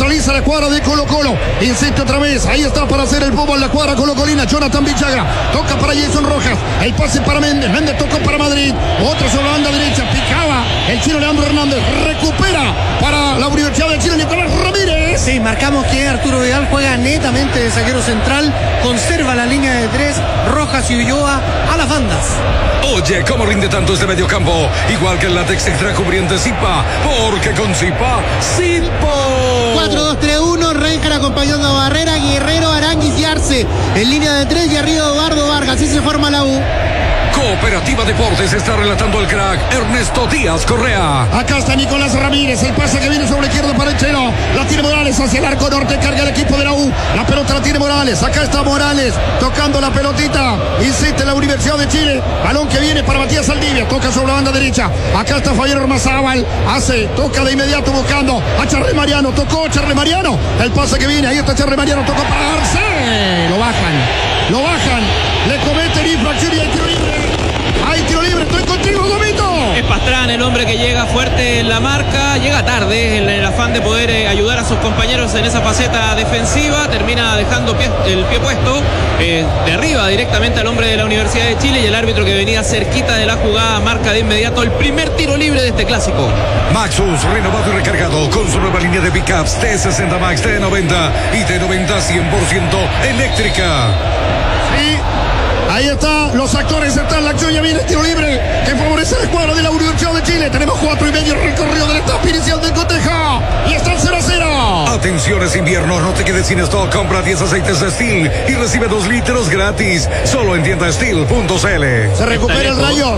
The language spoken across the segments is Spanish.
centraliza la cuadra de Colo Colo. Insiste otra vez. Ahí está para hacer el fútbol la cuadra colocolina. Jonathan Villagra. Toca para Jason Rojas. El pase para Méndez. Méndez tocó para Madrid. Otro sobre la banda derecha. Picaba el chino Leandro Hernández. Recupera para la Universidad de Chile Nicolás Ramírez. Sí, marcamos que Arturo Vidal juega netamente de zaguero central. Conserva la línea de tres. Rojas y Ulloa a las bandas. Oye, ¿cómo rinde tanto este mediocampo? Igual que el látex extra cubriente Zipa, porque con Zipa, Silpo. 4-2-3-1, Reinhardt acompañando a Barrera, Guerrero, Aranguis y Arce. En línea de tres y arriba Eduardo Vargas. Así se forma la U. Cooperativa Deportes está relatando el crack Ernesto Díaz Correa. Acá está Nicolás Ramírez, el pase que viene sobre la izquierda para el Chelo. La tiene Morales hacia el arco norte, carga el equipo de la U. La pelota la tiene Morales, acá está Morales tocando la pelotita. Insiste la Universidad de Chile. Balón que viene para Matías Saldivia, toca sobre la banda derecha. Acá está Fabián Ormazábal, toca de inmediato buscando a Charles Mariano. Tocó Charles Mariano, el pase que viene, ahí está Charles Mariano, tocó para Arce. Lo bajan, le cometen infracción y hay tiro libre. Hay tiro libre, estoy contigo, Gomito. Es Pastrán el hombre que llega fuerte en la marca, llega tarde en el afán de poder ayudar a sus compañeros en esa faceta defensiva, termina dejando el pie puesto, derriba directamente al hombre de la Universidad de Chile y el árbitro que venía cerquita de la jugada marca de inmediato el primer tiro libre de este clásico. Maxus, renovado y recargado con su nueva línea de pickups T60 Max, T90 y T90 100% eléctrica. Sí. Ahí está, los actores están, la acción ya viene el tiro libre que favorece al cuadro de la Universidad de Chile. Tenemos 4:30 recorrido de la etapa inicial del cotejo y están 0-0. Atención, es invierno, no te quedes sin stock, compra 10 aceites de Steel y recibe 2 litros gratis, solo en tiendasteel.cl. ¿Se recupera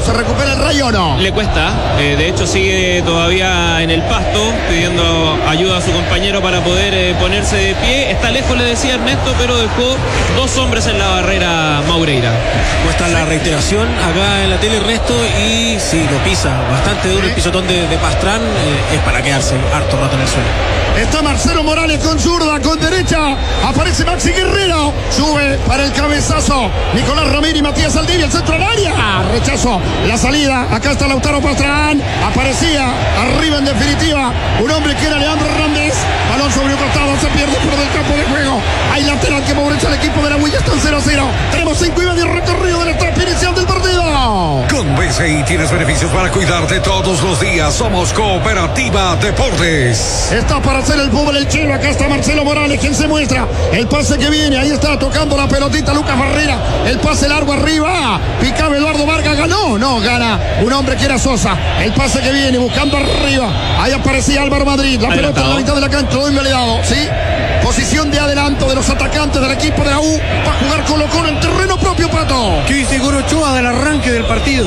el rayo o no? Le cuesta, de hecho sigue todavía en el pasto pidiendo ayuda a su compañero para poder ponerse de pie. Está lejos, le decía Ernesto, pero dejó 2 hombres en la barrera Maureira. Muestra la reiteración acá en la tele, Ernesto, y sí, lo pisa bastante duro. El pisotón de Pastrán es para quedarse harto rato en el suelo. Está Marcelo Morales con zurda, con derecha. Aparece Maxi Guerrero. Sube para el cabezazo. Nicolás Ramírez y Matías Saldivia, el centro al área. Rechazo la salida. Acá está Lautaro Pastrán. Aparecía arriba en definitiva un hombre que era Leandro Hernández. Balón sobre un costado, se pierde por del campo de juego. Hay lateral que favorece al equipo de la Huilla. Están 0-0. Tenemos 5:30 recorrido de la etapa inicial del partido. Con BCI tienes beneficios para cuidarte todos los días. Somos Cooperativa Deportes. Está para hacer el fútbol el Chelo. Acá está Marcelo Morales, quien se muestra. El pase que viene, ahí está tocando la pelotita Lucas Barrera. El pase largo arriba. Picaba Eduardo Vargas, ganó. No, gana un hombre que era Sosa. El pase que viene buscando arriba. Ahí aparecía Álvaro Madrid. La pelota en la mitad de la cancha, lo invalidado. Sí. Posición de adelanto de los atacantes del equipo de la U para jugar Colo Colo en terreno propio, Pato. ¿Qué dice Goro Ochoa del arranque del partido?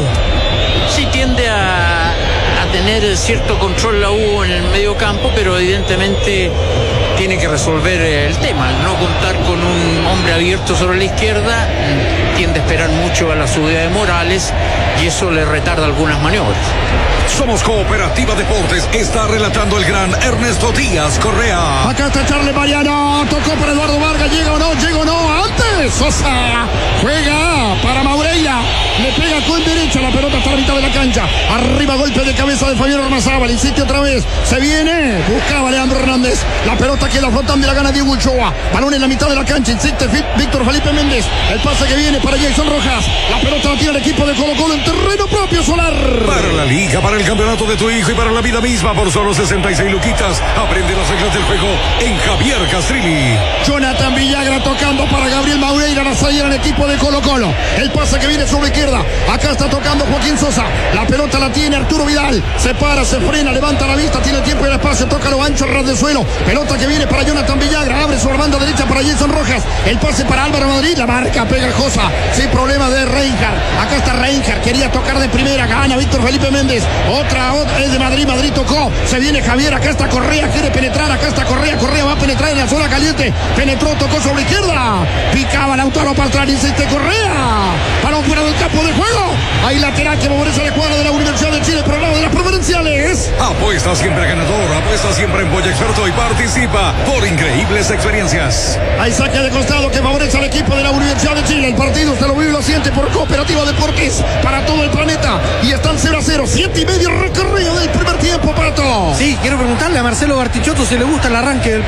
Sí, tiende a tener cierto control la U en el medio campo, pero evidentemente tiene que resolver el tema. Al no contar con un hombre abierto sobre la izquierda, tiende a esperar mucho a la subida de Morales y eso le retarda algunas maniobras. Somos Cooperativa Deportes, está relatando el gran Ernesto Díaz Correa. Acá está Charles Mariano, tocó para Eduardo Vargas, llega o no, antes Sosa, juega para Maureira, le pega con derecha, la pelota está a la mitad de la cancha, arriba golpe de cabeza de Fabián Ormazábal, insiste otra vez, se viene, buscaba Leandro Hernández, la pelota queda flotando y la gana Diego Ulloa, balón en la mitad de la cancha, insiste Víctor Felipe Méndez, el pase que viene para Jason Rojas, la pelota la tiene el equipo de Colo Colo en terreno propio, Solar. Para la liga, para el campeonato de tu hijo y para la vida misma por solo 66 luquitas. Aprende las reglas del juego en Javier Castrilli. Jonathan Villagra tocando para Gabriel Maureira, la salida del equipo de Colo Colo. El pase que viene sobre izquierda. Acá está tocando Joaquín Sosa. La pelota la tiene Arturo Vidal. Se para, se frena, levanta la vista, tiene el tiempo y el espacio. Toca lo ancho, ras del suelo. Pelota que viene para Jonathan Villagra. Abre su banda derecha para Jason Rojas. El pase para Álvaro Madrid. La marca pegajosa. Sin problema de Reinhardt. Acá está Reinhardt. Quería tocar de primera. Gana Víctor Felipe Méndez. Otra es de Madrid. Madrid tocó. Se viene Javier. Acá está Correa. Quiere penetrar. Acá está Correa. Correa va a penetrar en la zona caliente. Penetró, tocó sobre izquierda. Picaba Lautaro Pastrán. Insiste Correa. Balón fuera del campo de juego. Hay lateral que favorece al cuadro de la Universidad de Chile. Por el lado de las preferenciales. Apuesta siempre a ganador. Apuesta siempre en Polla Experto y participa por increíbles experiencias. Hay saque de costado que favorece al equipo de la Universidad de Chile. El partido se lo vive y lo siente por Cooperativa Deportes para todo el planeta. Y están 0-0. 7:30 recorrido del primer tiempo, Pato. Sí, quiero preguntarle a Marcelo Bartichotto si le gusta el arranque del